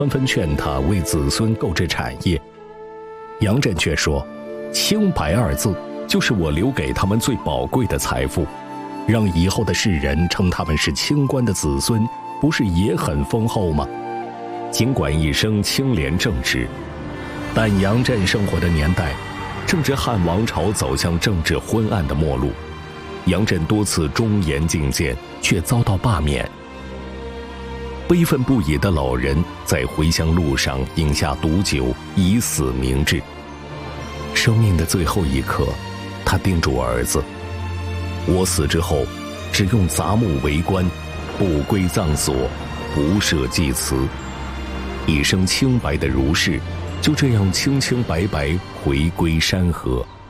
纷纷劝他为子孙购置产业。杨震却说：“清白二字就是我留给他们最宝贵的财富，让以后的世人称他们是清官的子孙，不是也很丰厚吗？”尽管一生清廉正直，但杨震生活的年代正值汉王朝走向政治昏暗的末路，杨震多次忠言进谏，却遭到罢免。悲愤不已的老人在回乡路上饮下毒酒，以死明志。生命的最后一刻，他叮嘱儿子：“我死之后，只用杂木为棺，不归葬所，不设祭祠。”一生清白的儒士就这样清清白白回归山河。